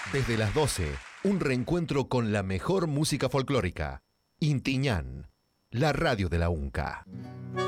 Desde las 12, un reencuentro con la mejor música folclórica. Intiñán, la radio de la UNCA.